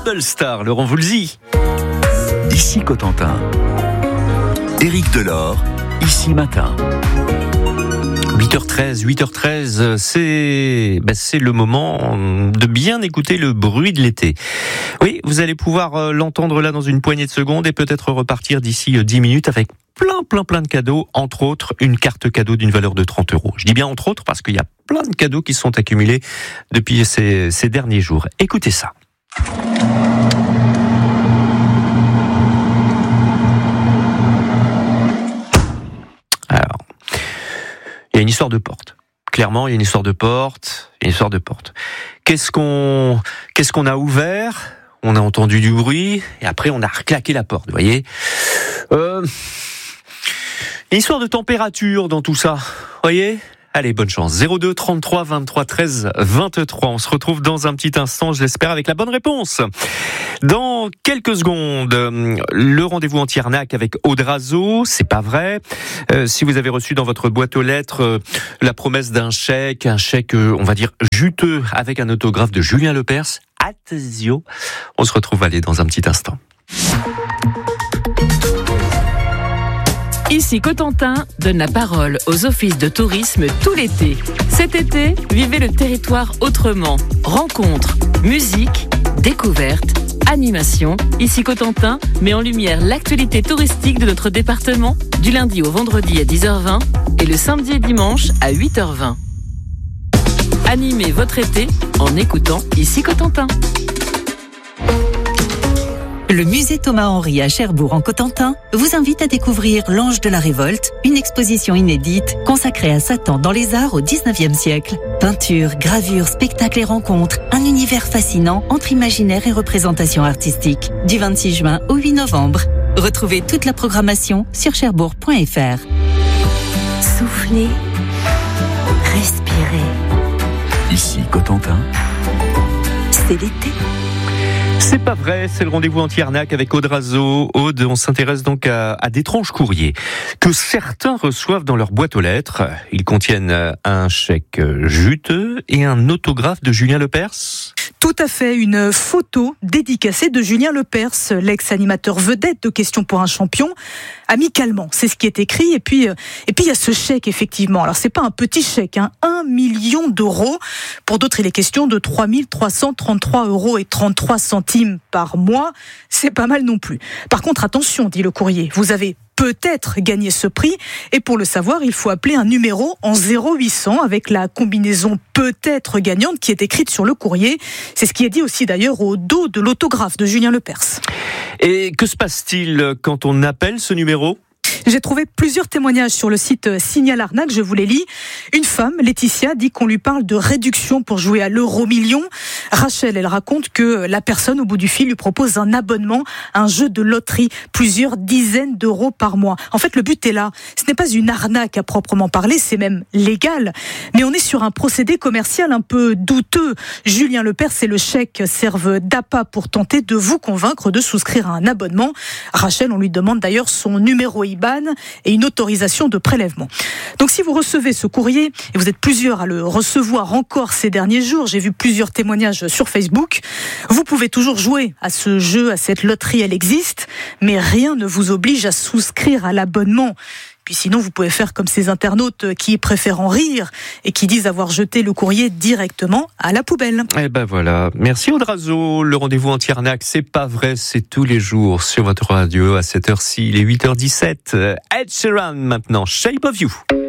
Bubble Star, Laurent Voulzy. Ici Cotentin. Éric Delors, ici Matin. 8h13, c'est le moment de bien écouter le bruit de l'été. Oui, vous allez pouvoir l'entendre là dans une poignée de secondes et peut-être repartir d'ici 10 minutes avec plein de cadeaux, entre autres une carte cadeau d'une valeur de 30 €. Je dis bien entre autres parce qu'il y a plein de cadeaux qui sont accumulés depuis ces derniers jours. Écoutez ça. Alors, il y a une histoire de porte. Clairement, il y a une histoire de porte. Qu'est-ce qu'on a ouvert ? On a entendu du bruit et après on a reclaqué la porte, vous voyez. Une histoire de température dans tout ça, voyez. Allez, bonne chance. 02 33 23 13 23. On se retrouve dans un petit instant, je l'espère, avec la bonne réponse. Dans quelques secondes, le rendez-vous anti-arnaque avec Audrazo, c'est pas vrai. Si vous avez reçu dans votre boîte aux lettres la promesse d'un chèque, on va dire juteux, avec un autographe de Julien Lepers, attention, on se retrouve dans un petit instant. Ici Cotentin donne la parole aux offices de tourisme tout l'été. Cet été, vivez le territoire autrement. Rencontres, musique, découvertes, animation. Ici Cotentin met en lumière l'actualité touristique de notre département du lundi au vendredi à 10h20 et le samedi et dimanche à 8h20. Animez votre été en écoutant Ici Cotentin. Le musée Thomas-Henry à Cherbourg en Cotentin vous invite à découvrir L'Ange de la Révolte, une exposition inédite consacrée à Satan dans les arts au 19e siècle. Peinture, gravure, spectacles et rencontres, un univers fascinant entre imaginaire et représentation artistique. Du 26 juin au 8 novembre. Retrouvez toute la programmation sur cherbourg.fr. Soufflez, respirez. Ici Cotentin. C'est l'été. C'est pas vrai, c'est le rendez-vous anti-arnaque avec Audrazo. Aude, on s'intéresse donc à d'étranges courriers que certains reçoivent dans leur boîte aux lettres. Ils contiennent un chèque juteux et un autographe de Julien Lepers. Tout à fait, une photo dédicacée de Julien Lepers, l'ex-animateur vedette de Questions pour un champion, amicalement. C'est ce qui est écrit. Et puis il y a ce chèque, effectivement. Alors, c'est pas un petit chèque, 1 million d'euros. Pour d'autres, il est question de 3 333 € 33 centimes par mois. C'est pas mal non plus. Par contre, attention, dit le courrier, vous avez peut-être gagné ce prix, et pour le savoir, il faut appeler un numéro en 0800 avec la combinaison peut-être gagnante qui est écrite sur le courrier. C'est ce qui est dit aussi d'ailleurs au dos de l'autographe de Julien Lepers. Et que se passe-t-il quand on appelle ce numéro ? J'ai trouvé plusieurs témoignages sur le site Signal Arnaque, je vous les lis. Une femme, Laetitia, dit qu'on lui parle de réduction pour jouer à l'euro-million. Rachel, elle raconte que la personne au bout du fil lui propose un abonnement, un jeu de loterie, plusieurs dizaines d'euros par mois. En fait, le but est là. Ce n'est pas une arnaque à proprement parler, c'est même légal. Mais on est sur un procédé commercial un peu douteux. Julien Lepers et le chèque servent d'appât pour tenter de vous convaincre de souscrire à un abonnement. Rachel, on lui demande d'ailleurs son numéro IBAN et une autorisation de prélèvement. Donc si vous recevez ce courrier, et vous êtes plusieurs à le recevoir encore ces derniers jours, j'ai vu plusieurs témoignages sur Facebook, vous pouvez toujours jouer à ce jeu, à cette loterie, elle existe, mais rien ne vous oblige à souscrire à l'abonnement. Puis sinon, vous pouvez faire comme ces internautes qui préfèrent en rire et qui disent avoir jeté le courrier directement à la poubelle. Eh ben voilà. Merci Audrazo. Le rendez-vous anti-arnaque, c'est pas vrai, c'est tous les jours sur votre radio à cette heure-ci. Il est 8h17. Ed Sheeran maintenant, Shape of You.